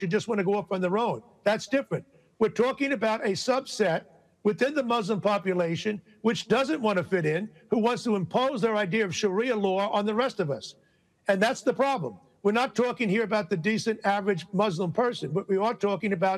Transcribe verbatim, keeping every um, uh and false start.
just want to go off on their own. That's different. We're talking about a subset within the Muslim population which doesn't want to fit in, who wants to impose their idea of Sharia law on the rest of us. And that's the problem. We're not talking here about the decent, average Muslim person, but we are talking about